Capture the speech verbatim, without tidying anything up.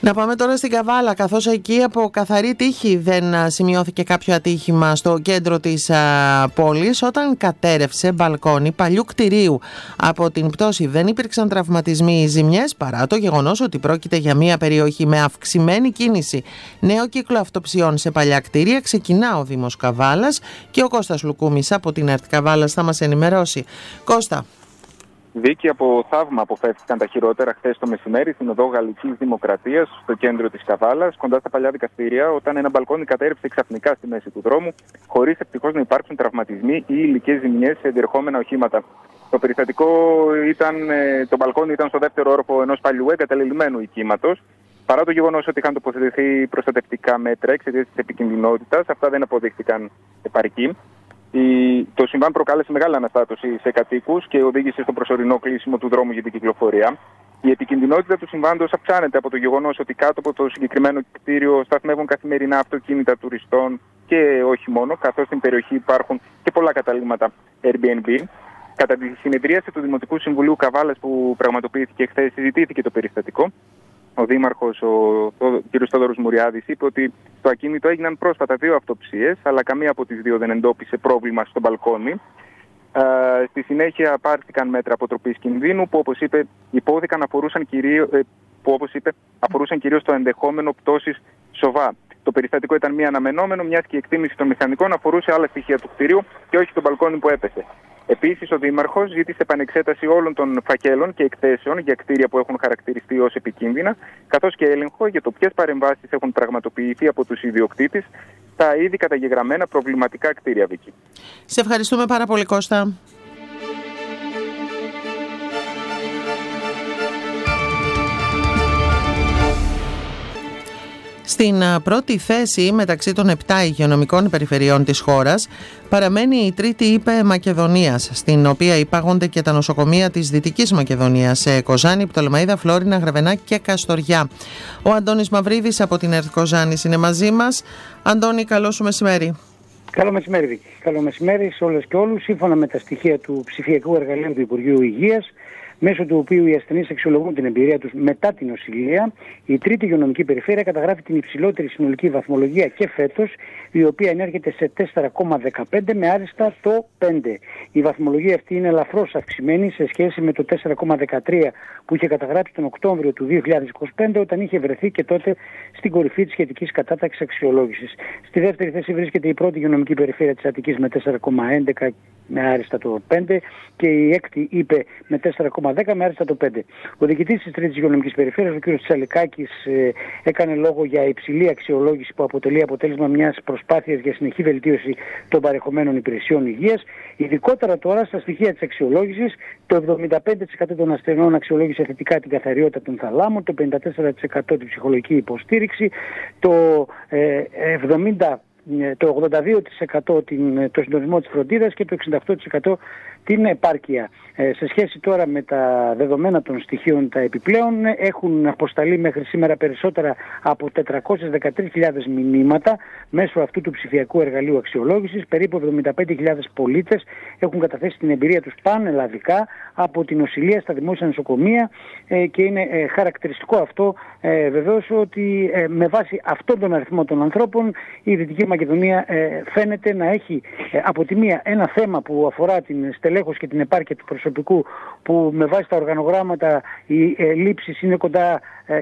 Να πάμε τώρα στην Καβάλα, καθώς εκεί από καθαρή τύχη δεν σημειώθηκε κάποιο ατύχημα στο κέντρο της α, πόλης. Όταν κατέρευσε μπαλκόνι παλιού κτηρίου από την πτώση, δεν υπήρξαν τραυματισμοί ή ζημιές, παρά το γεγονός ότι πρόκειται για μια περιοχή με αυξημένη κίνηση. Νέο κύκλο αυτοψιών σε παλιά κτίρια ξεκινά ο Δήμος Καβάλας και ο Κώστας Λουκούμης από την ΕΡΤ Καβάλας θα μας ενημερώσει. Κώστα. Δίκη από θαύμα αποφεύθηκαν τα χειρότερα χθες το μεσημέρι στην οδό Γαλλικής Δημοκρατίας, στο κέντρο της Καβάλας, κοντά στα παλιά δικαστήρια, όταν ένα μπαλκόνι κατέρευσε ξαφνικά στη μέση του δρόμου, χωρίς ευτυχώς να υπάρξουν τραυματισμοί ή υλικές ζημιές σε εντερχόμενα οχήματα. Το περιστατικό ήταν, το μπαλκόνι ήταν στο δεύτερο όροφο ενός παλιού εγκαταλελειμμένου οικίματος. Παρά το γεγονός ότι είχαν τοποθετηθεί προστατευτικά μέτρα εξαιτίας της επικινδυνότητας, αυτά δεν αποδείχθηκαν επαρκή. Το συμβάν προκάλεσε μεγάλη αναστάτωση σε κατοίκους και οδήγησε στο προσωρινό κλείσιμο του δρόμου για την κυκλοφορία. Η επικινδυνότητα του συμβάντος αυξάνεται από το γεγονός ότι κάτω από το συγκεκριμένο κτίριο σταθμεύουν καθημερινά αυτοκίνητα τουριστών και όχι μόνο, καθώς στην περιοχή υπάρχουν και πολλά καταλύματα Airbnb. Κατά τη συνεδρίαση του Δημοτικού Συμβουλίου Καβάλας που πραγματοποιήθηκε χθες, συζητήθηκε το περιστατικό. Ο Δήμαρχος, ο κ. Θόδωρος Μουριάδης, είπε ότι στο ακίνητο έγιναν πρόσφατα δύο αυτοψίες, αλλά καμία από τις δύο δεν εντόπισε πρόβλημα στο μπαλκόνι. Ε, στη συνέχεια πάρθηκαν μέτρα αποτροπής κινδύνου που, όπως είπε, υπόθηκαν αφορούσαν κυρίως, ε, που, όπως είπε, αφορούσαν κυρίως το ενδεχόμενο πτώσης σοβά. Το περιστατικό ήταν μη αναμενόμενο, μιας και η εκτίμηση των μηχανικών αφορούσε άλλα στοιχεία του κτηρίου και όχι το μπαλκόνι που έπεσε. Επίσης, ο Δήμαρχος ζήτησε επανεξέταση όλων των φακέλων και εκθέσεων για κτίρια που έχουν χαρακτηριστεί ως επικίνδυνα, καθώς και έλεγχο για το ποιες παρεμβάσεις έχουν πραγματοποιηθεί από τους ιδιοκτήτες στα ήδη καταγεγραμμένα προβληματικά κτίρια, Βίκη. Σε ευχαριστούμε πάρα πολύ, Κώστα. Στην πρώτη θέση μεταξύ των επτά υγειονομικών περιφερειών της χώρας παραμένει η τρίτη ΥΠΕ Μακεδονίας, στην οποία υπάγονται και τα νοσοκομεία της Δυτικής Μακεδονίας σε Κοζάνη, Πτολεμαΐδα, Φλόρινα, Γραβενά και Καστοριά. Ο Αντώνης Μαυρίδης από την ΕΡΤ Κοζάνης είναι μαζί μας. Αντώνη, καλό σου μεσημέρι. Καλό μεσημέρι, Βίκη. Καλό μεσημέρι σε όλες και όλους. Σύμφωνα με τα στοιχεία του ψηφιακού εργαλείου του Υπουργείου Υγείας, μέσω του οποίου οι ασθενείς αξιολογούν την εμπειρία τους μετά την νοσηλεία, η τρίτη υγειονομική περιφέρεια καταγράφει την υψηλότερη συνολική βαθμολογία και φέτος, η οποία ενέρχεται σε τέσσερα κόμμα δεκαπέντε με άριστα το πέντε. Η βαθμολογία αυτή είναι ελαφρώς αυξημένη σε σχέση με το τέσσερα κόμμα δεκατρία που είχε καταγράψει τον Οκτώβριο του δύο χιλιάδες είκοσι πέντε, όταν είχε βρεθεί και τότε στην κορυφή της σχετικής κατάταξης αξιολόγησης. Στη δεύτερη θέση βρίσκεται η πρώτη υγειονομική περιφέρεια της Αττικής με τέσσερα κόμμα έντεκα με άριστα το πέντε και η έκτη ΥΠΕ με τέσσερα κόμμα δέκα με άριστα το πέντε. Ο διοικητής της τρίτης υγειονομικής περιφέρειας, ο κ. Τσαλικάκης, ε, έκανε λόγο για υψηλή αξιολόγηση που αποτελεί αποτέλεσμα μιας προσπάθειας για συνεχή βελτίωση των παρεχομένων υπηρεσιών υγείας. Ειδικότερα τώρα στα στοιχεία της αξιολόγησης, το εβδομήντα πέντε τοις εκατό των ασθενών αξιολόγησε θετικά την καθαριότητα των θαλάμων, το πενήντα τέσσερα τοις εκατό την ψυχολογική υποστήριξη, το ε, εβδομήντα το ογδόντα δύο τοις εκατό την, το συντονισμό της φροντίδας και το εξήντα οκτώ τοις εκατό την επάρκεια. Ε, σε σχέση τώρα με τα δεδομένα των στοιχείων τα επιπλέον, έχουν αποσταλεί μέχρι σήμερα περισσότερα από τετρακόσιες δεκατρείς χιλιάδες μηνύματα μέσω αυτού του ψηφιακού εργαλείου αξιολόγησης. Περίπου εβδομήντα πέντε χιλιάδες πολίτες έχουν καταθέσει την εμπειρία τους πανελλαδικά από την νοσηλεία στα δημόσια νοσοκομεία ε, και είναι ε, χαρακτηριστικό αυτό ε, βεβαίως ότι ε, με βάση αυτόν τον αριθμό των ανθρώπων η Δυτική Μακεδονία ε, φαίνεται να έχει ε, από τη μία ένα θέμα που αφορά την στελέχωση και την επάρκεια του προσωπικού, που με βάση τα οργανογράμματα οι ε, λήψεις είναι κοντά